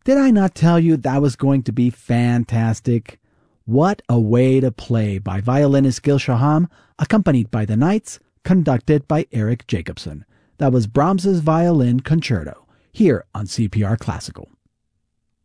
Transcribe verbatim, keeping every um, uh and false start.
Did I not tell you that was going to be fantastic? What a way to play by violinist Gil Shaham, accompanied by the Knights, conducted by Eric Jacobson. That was Brahms's Violin Concerto, here on C P R Classical.